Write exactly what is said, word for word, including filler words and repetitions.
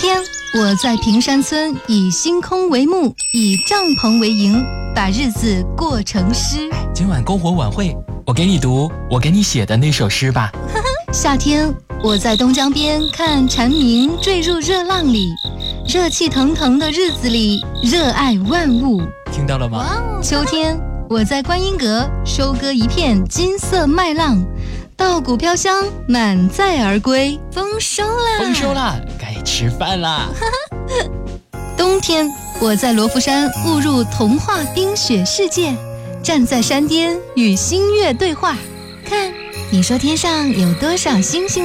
天，我在平山村以星空为幕，以帐篷为营，把日子过成诗。 今晚篝火晚会，我给你读我给你写的那首诗吧。 夏天，我在东江边看蝉鸣坠入热浪里，热气腾腾的日子里，热爱万物。 听到了吗？ 秋天，我在观音阁收割一片金色麦浪，稻谷飘香，满载而归。丰收啦！ 丰收啦！该吃饭啦！ 冬天，我在罗浮山误入童话冰雪世界，站在山巅与星月对话。看，你说天上有多少星星？